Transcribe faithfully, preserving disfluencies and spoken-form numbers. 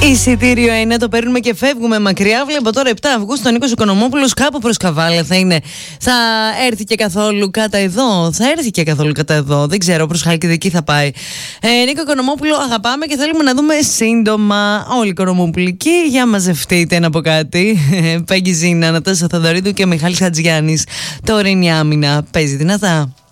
Εισιτήριο είναι, το παίρνουμε και φεύγουμε μακριά. Βλέπω τώρα επτά Αυγούστου ο Νίκος Οικονομόπουλος κάπου προς Καβάλα θα είναι. Θα έρθει και καθόλου κατά εδώ. Θα έρθει και καθόλου κατά εδώ. Δεν ξέρω, προς Χαλκιδική θα πάει. Ε, Νίκο Οικονομόπουλο αγαπάμε και θέλουμε να δούμε σύντομα όλοι οι Οικονομοπουλικοί. Για μαζευτείτε να πω κάτι. Πέγγι Ζήνα, Ανατάσσα Θαδωρίδου και Μιχάλης Χατζιάννης. Τώρα είναι η άμυνα. Παίζει δυνατά.